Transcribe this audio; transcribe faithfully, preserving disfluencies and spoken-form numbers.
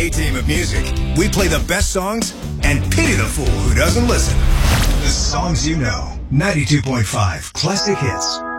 A-team of music. We play the best songs and pity the fool who doesn't listen. The songs you know. ninety-two point five Classic Hits.